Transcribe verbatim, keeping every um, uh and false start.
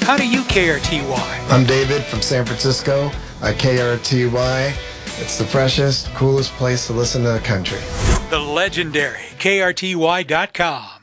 How do you K R T Y? I'm David from San Francisco. I K R T Y. It's the freshest, coolest place to listen to the country. The legendary K R T Y dot com.